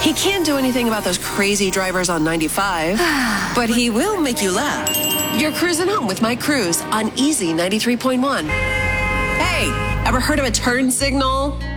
He can't do anything about those crazy drivers on 95, but he will make you laugh. You're cruising home with Mike Cruz on Easy 93.1. Hey, ever heard of a turn signal?